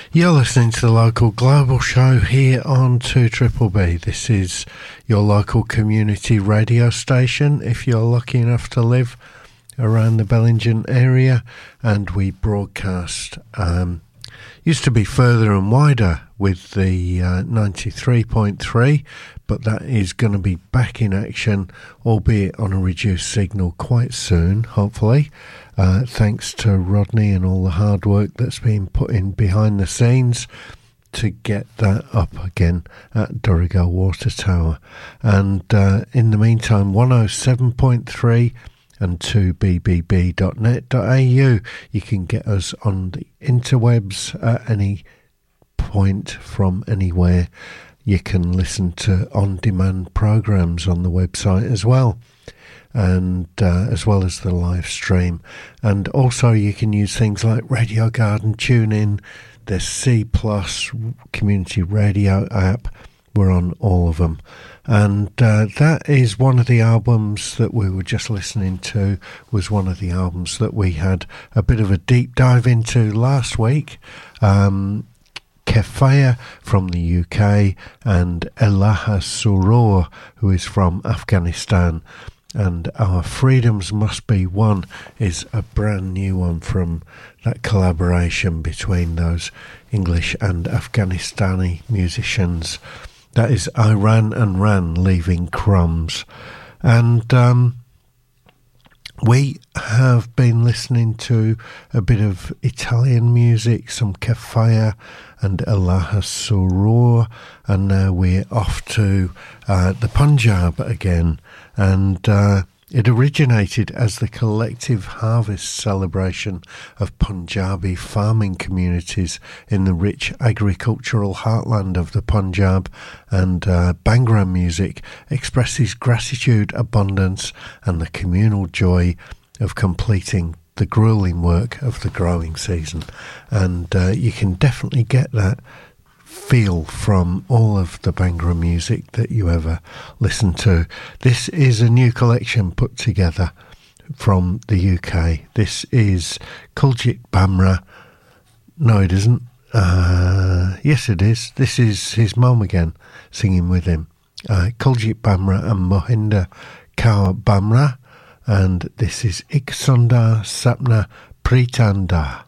You're listening to the Local Global Show here on 2BBB. This is your local community radio station if you're lucky enough to live around the Bellingen area, and we broadcast used to be further and wider with the 93.3, but that is going to be back in action, albeit on a reduced signal quite soon, hopefully, thanks to Rodney and all the hard work that's been put in behind the scenes to get that up again at Dorrigo Water Tower. And in the meantime, 107.3 and 2bbb.net.au. You can get us on the interwebs at any point from anywhere. You can listen to on-demand programs on the website as well, and as well as the live stream. And also you can use things like Radio Garden, TuneIn, the C Plus community radio app. We're on all of them. And that is one of the albums that we were just listening to, was one of the albums that we had a bit of a deep dive into last week. Kefaya from the UK and Elaha Surur, who is from Afghanistan. And Our Freedoms Must Be Won is a brand new one from that collaboration between those English and Afghanistani musicians. That is I Ran and Ran, Leaving Crumbs. And we have been listening to a bit of Italian music, some Kefaya and Elaha Surur, and now we're off to the Punjab again. And it originated as the collective harvest celebration of Punjabi farming communities in the rich agricultural heartland of the Punjab, and Bhangra music expresses gratitude, abundance and the communal joy of completing the grueling work of the growing season. And you can definitely get that feel from all of the Bhangra music that you ever listen to. This is a new collection put together from the UK. This is Kuljit Bamra. No, it isn't. Yes, it is. This is his mum again singing with him. Kuljit Bamra and Mohinder Kaur Bamra. And this is Ik Sundar Sapna Pritanda.